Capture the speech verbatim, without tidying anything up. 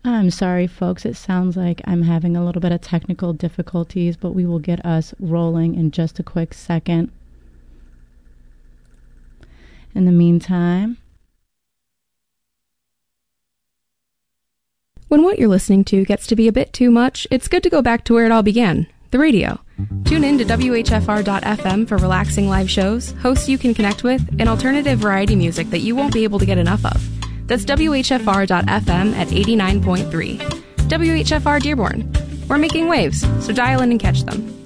I'm sorry, folks. It sounds like I'm having a little bit of technical difficulties, but we will get us rolling in just a quick second. In the meantime, when what you're listening to gets to be a bit too much, it's good to go back to where it all began, the radio. Tune in to W H F R dot F M for relaxing live shows, hosts you can connect with, and alternative variety music that you won't be able to get enough of. That's W H F R dot F M at eighty-nine point three. W H F R Dearborn. We're making waves, so dial in and catch them.